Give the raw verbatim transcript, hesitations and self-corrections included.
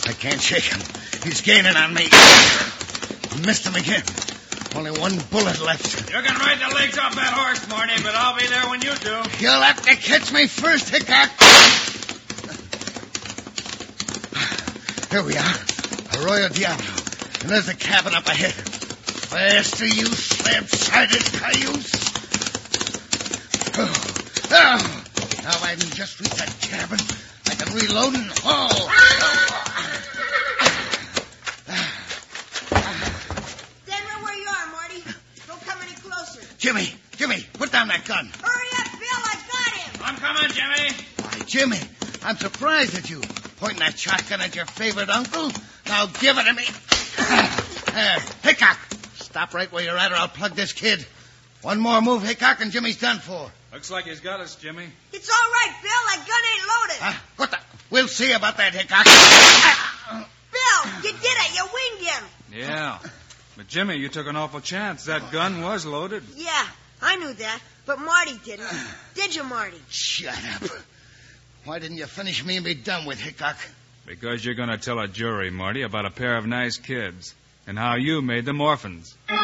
I can't shake him. He's gaining on me. I missed him again. Only one bullet left. You can ride the legs off that horse, Marty, but I'll be there when you do. You'll have to catch me first, Hickok. Here we are. Arroyo Diablo. And there's the cabin up ahead. Faster, you slab-sided cayuse. Oh. Oh. Now I can just reach that cabin. I can reload and haul. Stand right where you are, Marty. Don't come any closer. Jimmy, Jimmy, put down that gun. Hurry up, Bill. I got him. I'm coming, Jimmy. Why, Jimmy, I'm surprised at you. Pointing that shotgun at your favorite uncle. Now give it to me. There, Hickok. Stop right where you're at or I'll plug this kid. One more move, Hickok, and Jimmy's done for. Looks like he's got us, Jimmy. It's all right, Bill. That gun ain't loaded. Huh? What the? We'll see about that, Hickok. Bill, you did it. You winged him. Yeah. But, Jimmy, you took an awful chance. That gun was loaded. Yeah, I knew that. But Marty didn't. Did you, Marty? Shut up. Why didn't you finish me and be done with, Hickok? Because you're going to tell a jury, Marty, about a pair of nice kids and how you made them orphans.